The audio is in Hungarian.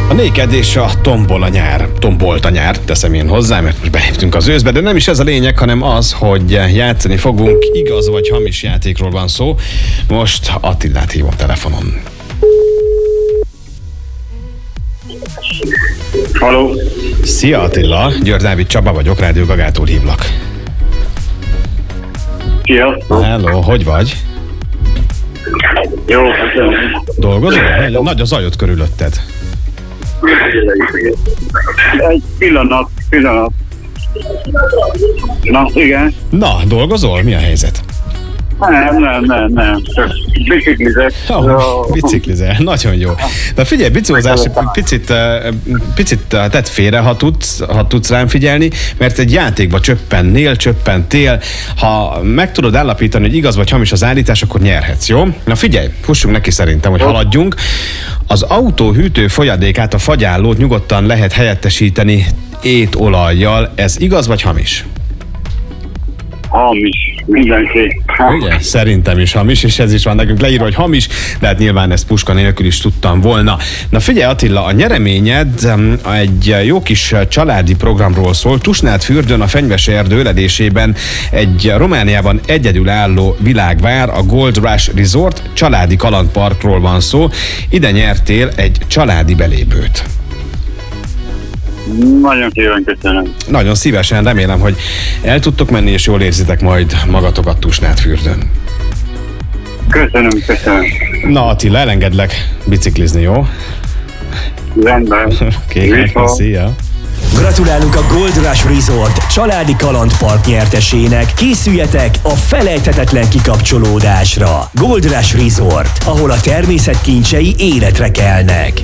A Naked és a Tombol a nyár. Tombolt a nyár, teszem én hozzá, mert most beléptünk az őszbe, de nem is ez a lényeg, hanem az, hogy játszani fogunk. Igaz vagy hamis játékról van szó. Most Attilát hívom telefonon. Halló. Szia Attila, György Dávid Csaba vagyok, Rádió Gagától hívlak. Sziasztok. Hello, hogy vagy? Jó, köszönöm. Dolgozol? Nagy a zajod körülötted. Egy pillanat. Na, igen. Na, dolgozol? Mi a helyzet? Nem. Csak biciklizek. Biciklizel, nagyon jó. De figyelj, biciklizás picit tedd félre, ha tudsz rám figyelni, mert egy játékba csöppentél. Ha meg tudod állapítani, hogy igaz vagy hamis az állítás, akkor nyerhetsz, jó? Na figyelj, fussunk neki szerintem, hogy haladjunk. Az autó hűtő folyadékát, a fagyállót nyugodtan lehet helyettesíteni étolajjal. Ez igaz vagy hamis? Hamis, mindenki. Ugye? Szerintem is hamis, és ez is van nekünk leírva, hogy hamis, de hát nyilván ezt puska nélkül is tudtam volna. Na figyelj Attila, a nyereményed egy jó kis családi programról szól. Tusnádfürdőn a Fenyvesi erdő öledésében egy Romániában egyedülálló világvár, a Gold Rush Resort családi kalandparkról van szó. Ide nyertél egy családi belépőt. Nagyon szépen köszönöm. Nagyon szívesen, remélem, hogy el tudtok menni, és jól érzitek majd magatokat Tusnádfürdőn. Köszönöm. Na Attila, elengedlek biciklizni, jó? Rendben. Oké, szia! Gratulálunk a Gold Rush Resort családi kalandpark nyertesének. Készüljetek a felejthetetlen kikapcsolódásra. Gold Rush Resort, ahol a természet kincsei életre kelnek.